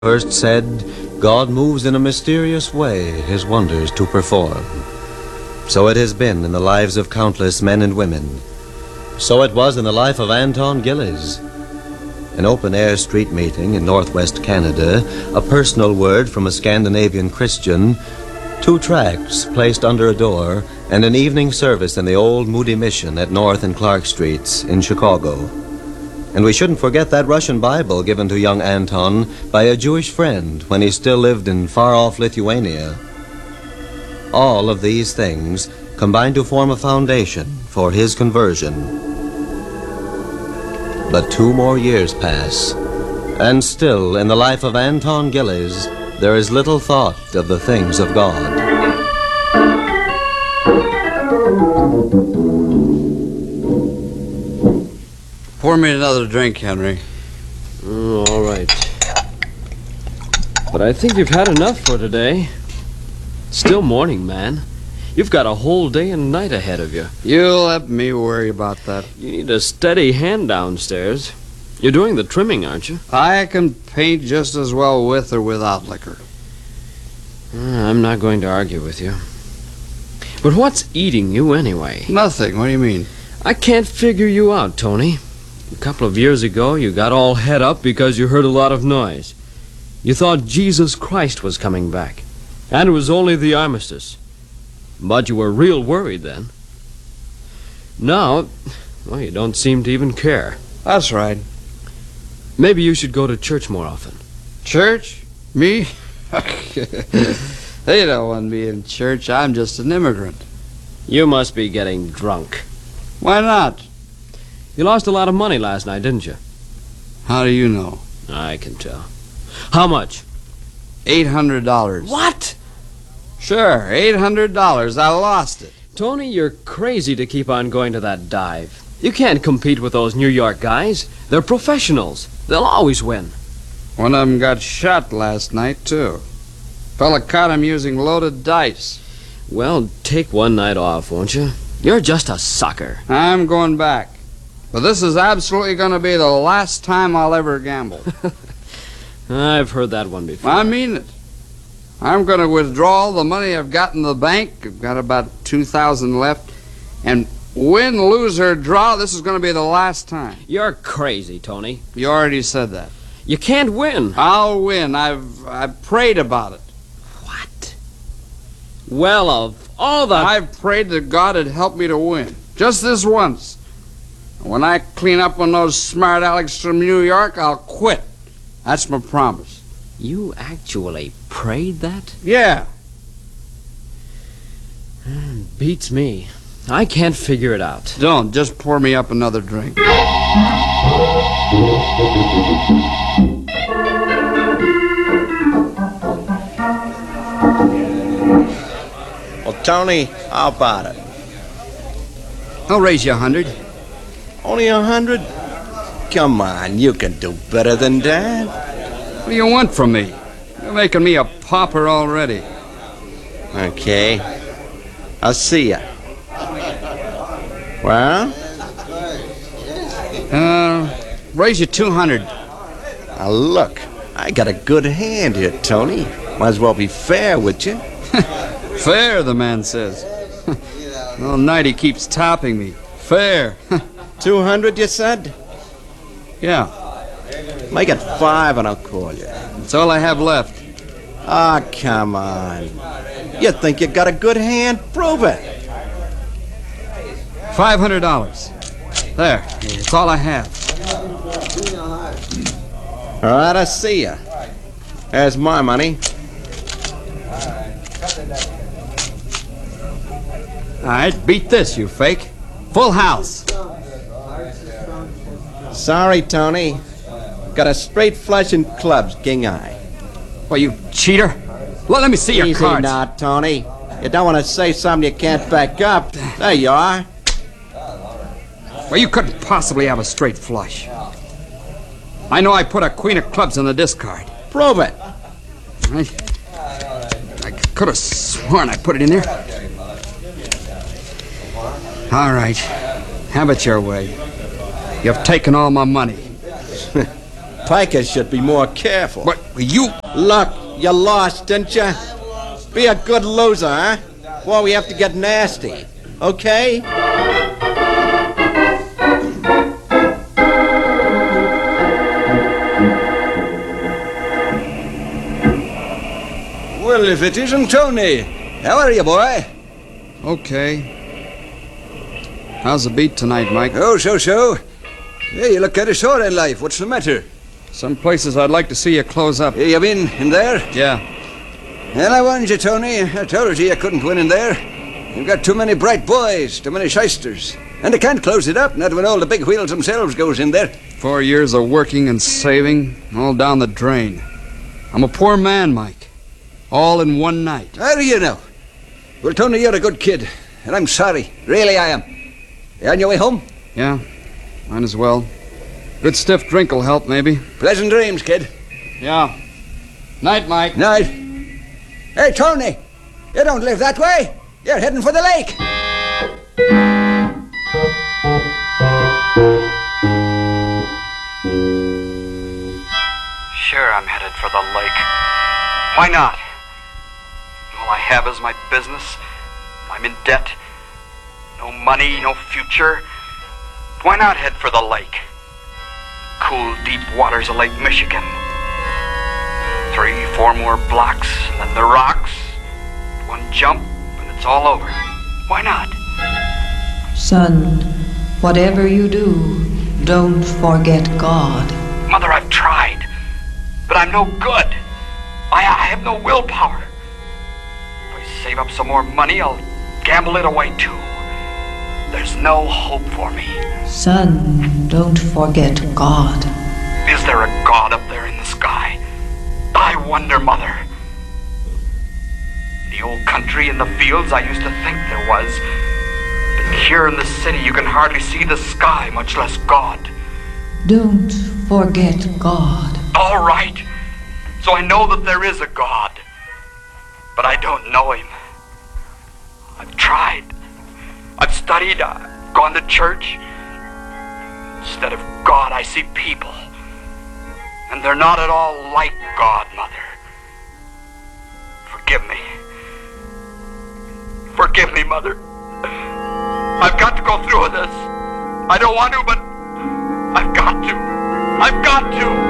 first said, God moves in a mysterious way his wonders to perform. So it has been in the lives of countless men and women. So it was in the life of Anton Gillies. An open-air street meeting in northwest Canada, a personal word from a Scandinavian Christian, 2 tracts placed under a door, and an evening service in the old Moody Mission at North and Clark Streets in Chicago. And we shouldn't forget that Russian Bible given to young Anton by a Jewish friend when he still lived in far-off Lithuania. All of these things combined to form a foundation for his conversion. But 2 more years pass, and still in the life of Anton Gillies, there is little thought of the things of God. Pour me another drink, Henry. All right. But I think you've had enough for today. Still morning, man. You've got a whole day and night ahead of you. You let me worry about that. You need a steady hand downstairs. You're doing the trimming, aren't you? I can paint just as well with or without liquor. I'm not going to argue with you. But what's eating you anyway? Nothing. What do you mean? I can't figure you out, Tony. A couple of years ago, you got all het up because you heard a lot of noise. You thought Jesus Christ was coming back. And it was only the armistice. But you were real worried then. Now, well, you don't seem to even care. That's right. Maybe you should go to church more often. Church? Me? They don't want me in church. I'm just an immigrant. You must be getting drunk. Why not? You lost a lot of money last night, didn't you? How do you know? I can tell. How much? $800. What? Sure, $800. I lost it. Tony, you're crazy to keep on going to that dive. You can't compete with those New York guys. They're professionals. They'll always win. One of them got shot last night, too. Fella caught him using loaded dice. Well, take one night off, won't you? You're just a sucker. I'm going back. But this is absolutely going to be the last time I'll ever gamble. I've heard that one before. I mean it. I'm going to withdraw all the money I've got in the bank. I've got about $2,000 left. And win, lose, or draw, this is going to be the last time. You're crazy, Tony. You already said that. You can't win. I'll win. I've prayed about it. What? Well, of all the... I've prayed that God had helped me to win. Just this once. When I clean up on those smart alecks from New York, I'll quit. That's my promise. You actually prayed that? Yeah. Beats me. I can't figure it out. Don't. Just pour me up another drink. Well, Tony, how about it? I'll raise you 100. Only 100? Come on, you can do better than that. What do you want from me? You're making me a pauper already. Okay. I'll see ya. Well? Raise you 200. Now look, I got a good hand here, Tony. Might as well be fair with you. Fair, the man says. All night he keeps topping me. Fair. 200, you said? Yeah. Make it 5 and I'll call you. That's all I have left. Ah, come on. You think you got a good hand? Prove it. $500. There. That's all I have. All right, I see ya. There's my money. All right, beat this, you fake. Full house. Sorry, Tony. Got a straight flush in clubs, king eye. Well, you cheater. Let me see your Easy cards. now, Tony. You don't want to say something you can't back up. There you are. Well, you couldn't possibly have a straight flush. I know I put a queen of clubs on the discard. Prove it. I could have sworn I put it in there. All right. Have it your way. You've taken all my money. pikers should be more careful. But you... Look, you lost, didn't you? Be a good loser, huh? Well, we have to get nasty, okay? Well, if it isn't Tony. How are you, boy? Okay. How's the beat tonight, Mike? Oh, so. Hey, you look kind of sore in life. What's the matter? Some places I'd like to see you close up. You been in there? Yeah. Well, I warned you, Tony. I told you couldn't win in there. You've got too many bright boys, too many shysters. And they can't close it up, not when all the big wheels themselves goes in there. 4 years of working and saving, all down the drain. I'm a poor man, Mike. All in one night. How do you know? Well, Tony, you're a good kid. And I'm sorry. Really, I am. You on your way home? Yeah, might as well. Good stiff drink'll help, maybe. Pleasant dreams, kid. Yeah. Night, Mike. Night. Hey, Tony, you don't live that way. You're heading for the lake. Sure, I'm headed for the lake. Why not? All I have is my business. I'm in debt. No money, no future. Why not head for the lake? Cool, deep waters of Lake Michigan. 3, 4 more blocks, and then the rocks. One jump, and it's all over. Why not? Son, whatever you do, don't forget God. Mother, I've tried, but I'm no good. I have no willpower. If I save up some more money, I'll gamble it away too. There's no hope for me. Son, don't forget God. Is there a God up there in the sky? I wonder, Mother. In the old country, in the fields, I used to think there was. But here in the city, you can hardly see the sky, much less God. Don't forget God. All right. So I know that there is a God. But I don't know him. I've tried. I've studied. I've gone to church. Instead of God, I see people. And they're not at all like God, Mother. Forgive me. Forgive me, Mother. I've got to go through with this. I don't want to, but I've got to. I've got to.